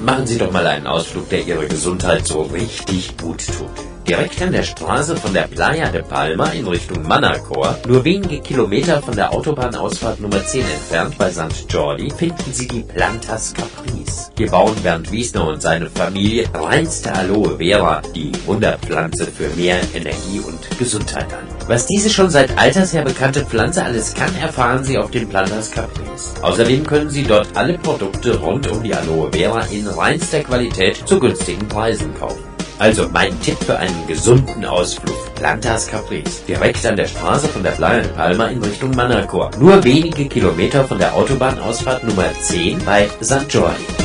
machen Sie doch mal einen Ausflug, der Ihrer Gesundheit so richtig gut tut. Direkt an der Straße von der Playa de Palma in Richtung Manacor, nur wenige Kilometer von der Autobahnausfahrt Nummer 10 entfernt bei St. Jordi, finden Sie die Plantas Caprice. Hier bauen Bernd Wiesner und seine Familie reinste Aloe Vera, die Wunderpflanze für mehr Energie und Gesundheit an. Was diese schon seit alters her bekannte Pflanze alles kann, erfahren Sie auf den Plantas Caprice. Außerdem können Sie dort alle Produkte rund um die Aloe Vera in reinster Qualität zu günstigen Preisen kaufen. Also mein Tipp für einen gesunden Ausflug: Plantas Caprice, direkt an der Straße von der Playa de Palma in Richtung Manacor, nur wenige Kilometer von der Autobahnausfahrt Nummer 10 bei St. Jordi.